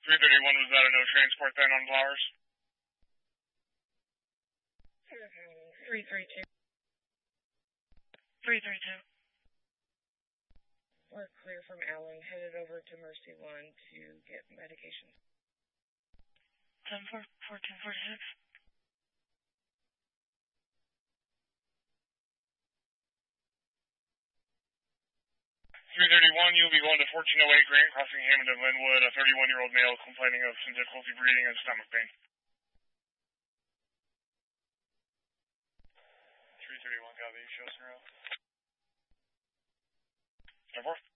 331, was that a no transport then on Flowers? 332. 332. We're clear from Allen, headed over to Mercy 1 to get medication. 10-14-46. 331, you'll be going to 1408 Grant, crossing Hammond and Linwood, a 31-year-old male complaining of some difficulty breathing and stomach pain. 331, got the show route. 10-4.